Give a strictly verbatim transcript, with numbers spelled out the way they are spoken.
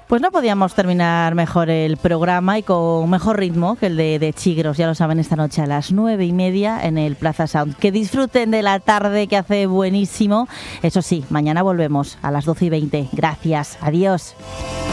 Pues no podíamos terminar mejor el programa y con mejor ritmo que el de, de Chigros, ya lo saben, esta noche a las nueve y media en el Plaza Sound. Que disfruten de la tarde, que hace buenísimo. Eso sí, mañana volvemos a las doce y veinte. Gracias, adiós.